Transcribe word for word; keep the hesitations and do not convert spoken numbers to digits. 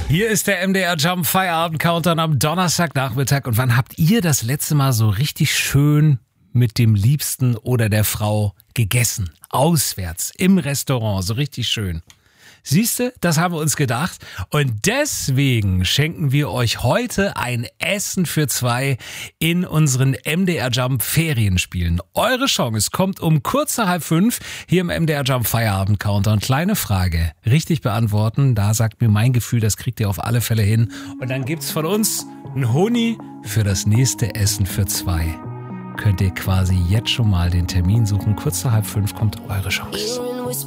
Hier ist der M D R Jump Feierabend Countdown am Donnerstagnachmittag. Und wann habt ihr das letzte Mal so richtig schön mit dem Liebsten oder der Frau gegessen? Auswärts, im Restaurant, so richtig schön. Siehste, das haben wir uns gedacht. Und deswegen schenken wir euch heute ein Essen für zwei in unseren M D R Jump Ferienspielen. Eure Chance kommt um kurz nach halb fünf hier im M D R Jump Feierabend Countdown. Kleine Frage, richtig beantworten, da sagt mir mein Gefühl, das kriegt ihr auf alle Fälle hin. Und dann gibt's von uns ein Huni für das nächste Essen für zwei. Könnt ihr quasi jetzt schon mal den Termin suchen. Kurz nach halb fünf kommt eure Chance.